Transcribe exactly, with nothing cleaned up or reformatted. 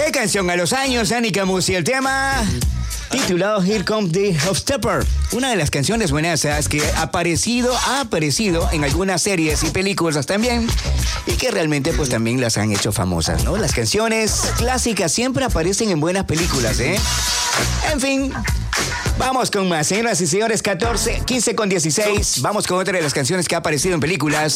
¿Qué canción? A los años, Annika Musi, el tema titulado Here Comes the Hopstepper. Una de las canciones buenasas que ha aparecido, ha aparecido en algunas series y películas también, y que realmente pues también las han hecho famosas, ¿no? Las canciones clásicas siempre aparecen en buenas películas, ¿eh? En fin, vamos con más, señoras y señores, catorce, quince con dieciséis. Vamos con otra de las canciones que ha aparecido en películas.